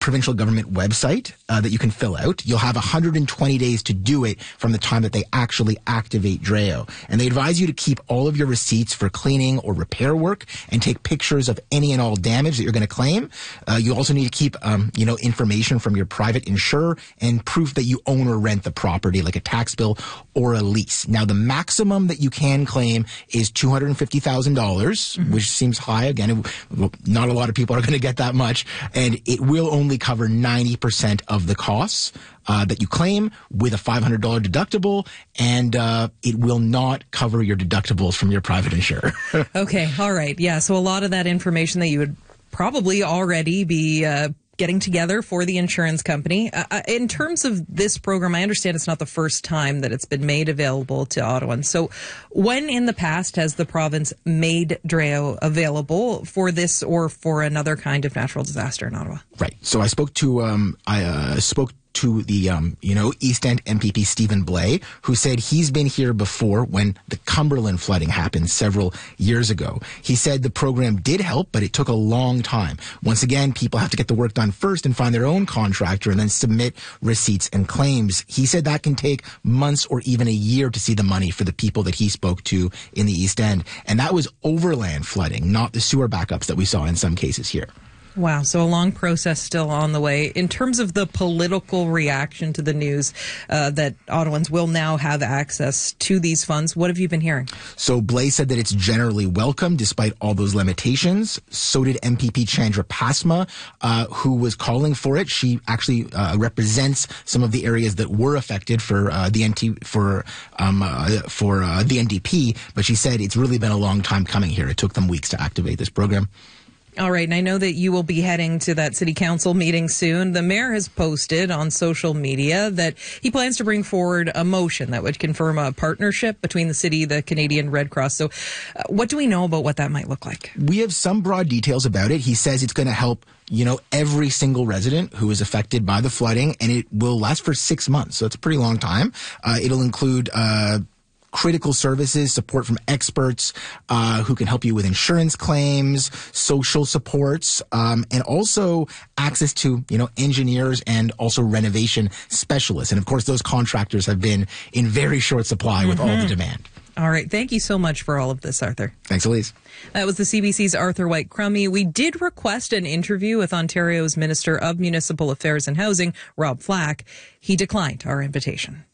provincial government website that you can fill out. You'll have 120 days to do it from the time that they actually activate DREO. And they advise you to keep all of your receipts for cleaning or repair work and take pictures of any and all damage that you're going to claim. You also need to keep, information from your private insurer and proof that you own or rent the property, like a tax bill or a lease. Now, the maximum that you can claim is $250,000, which seems high. Again, not a lot of people are going to get that much. And it will only cover 90% of the costs that you claim with a $500 deductible, and it will not cover your deductibles from your private insurer. Okay, all right. Yeah, so a lot of that information that you would probably already be getting together for the insurance company. In terms of this program, I understand it's not the first time that it's been made available to Ottawans. So when in the past has the province made DREO available for this or for another kind of natural disaster in Ottawa? Right. So I spoke to the East End MPP Stephen Blais, who said he's been here before when the Cumberland flooding happened several years ago. He said the program did help, but it took a long time. Once again, people have to get the work done first and find their own contractor and then submit receipts and claims. He said that can take months or even a year to see the money for the people that he spoke to in the East End. And that was overland flooding, not the sewer backups that we saw in some cases here. Wow, so a long process still on the way. In terms of the political reaction to the news that Ottawans will now have access to these funds, what have you been hearing? So Blais said that it's generally welcome despite all those limitations. So did MPP Chandra Pasma, who was calling for it. She actually represents some of the areas that were affected for the NDP, but she said it's really been a long time coming here. It took them weeks to activate this program. All right, and I know that you will be heading to that city council meeting soon. The mayor has posted on social media that he plans to bring forward a motion that would confirm a partnership between the city, the Canadian Red Cross. So what do we know about what that might look like? We have some broad details about it. He says it's going to help every single resident who is affected by the flooding, and it will last for 6 months. So it's a pretty long time. It'll include critical services, support from experts who can help you with insurance claims, social supports, and also access to, engineers and also renovation specialists. And of course, those contractors have been in very short supply with all the demand. All right. Thank you so much for all of this, Arthur. Thanks, Elise. That was the CBC's Arthur White-Crummey. We did request an interview with Ontario's Minister of Municipal Affairs and Housing, Rob Flack. He declined our invitation.